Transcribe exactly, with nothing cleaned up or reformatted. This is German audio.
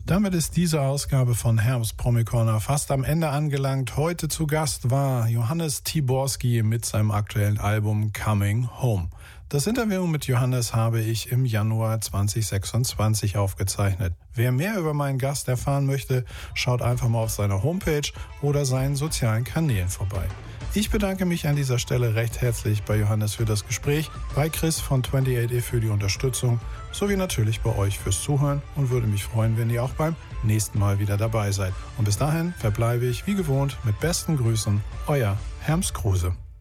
Damit ist diese Ausgabe von Herms Promi Corner fast am Ende angelangt. Heute zu Gast war Johannes Tiborski mit seinem aktuellen Album Coming Home. Das Interview mit Johannes habe ich im Januar zwanzig sechsundzwanzig aufgezeichnet. Wer mehr über meinen Gast erfahren möchte, schaut einfach mal auf seiner Homepage oder seinen sozialen Kanälen vorbei. Ich bedanke mich an dieser Stelle recht herzlich bei Johannes für das Gespräch, bei Chris von achtundzwanzig E für die Unterstützung, sowie natürlich bei euch fürs Zuhören und würde mich freuen, wenn ihr auch beim nächsten Mal wieder dabei seid. Und bis dahin verbleibe ich wie gewohnt mit besten Grüßen, euer Herms Kruse.